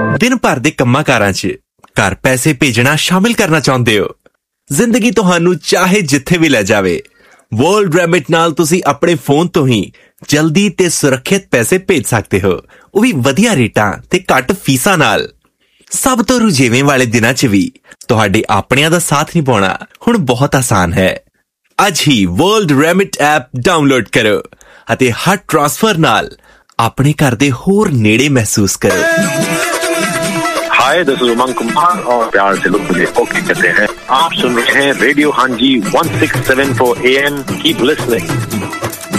ਦਿਨ ਭਰ ਦੇ ਕੰਮਾਂ ਕਾਰਾਂ 'ਚ ਘਰ ਪੈਸੇ ਭੇਜਣਾ ਸ਼ਾਮਿਲ ਕਰਨਾ ਚਾਹੁੰਦੇ ਹੋ? ਜ਼ਿੰਦਗੀ ਤੁਹਾਨੂੰ ਚਾਹੇ ਜਿੱਥੇ ਵੀ ਲੈ ਜਾਵੇ, ਵਰਲਡ ਰੈਮਿਟ ਨਾਲ ਤੁਸੀਂ ਆਪਣੇ ਫੋਨ ਤੋਂ ਹੀ ਜਲਦੀ ਤੇ ਸੁਰੱਖਿਅਤ ਪੈਸੇ ਭੇਜ ਸਕਦੇ ਹੋ, ਉਹ ਵੀ ਵਧੀਆ ਰੇਟਾਂ ਤੇ ਘੱਟ ਫੀਸਾਂ ਨਾਲ। ਸਭ ਤੋਂ ਰੁਝੇਵੇਂ ਵਾਲੇ ਦਿਨਾਂ 'ਚ ਵੀ ਤੁਹਾਡੇ ਆਪਣਿਆਂ ਦਾ ਸਾਥ ਨਿਭਾਉਣਾ ਹੁਣ ਬਹੁਤ ਆਸਾਨ ਹੈ। ਅੱਜ ਹੀ ਵਰਲਡ ਰੈਮਿਟ ਐਪ ਡਾਊਨਲੋਡ ਕਰੋ ਅਤੇ ਹਰ ਟ੍ਰਾਂਸਫਰ ਨਾਲ ਆਪਣੇ ਘਰ ਦੇ ਹੋਰ ਨੇੜੇ महसूस करो। हाय, दिस इज उमंग कुमार और प्यार से लोग मुझे ओके कहते हैं। आप सुन रहे हैं रेडियो हांजी 1674 AM। Keep listening.